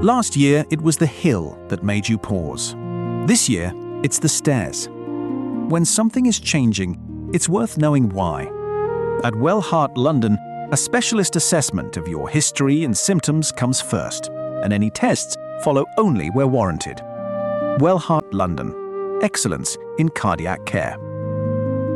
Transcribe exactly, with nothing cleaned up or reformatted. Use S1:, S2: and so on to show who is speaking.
S1: Last year, it was the hill that made you pause. This year, it's the stairs. When something is changing, it's worth knowing why. At Wellheart London, a specialist assessment of your history and symptoms comes first, and any tests follow only where warranted. Wellheart London. Excellence in cardiac care.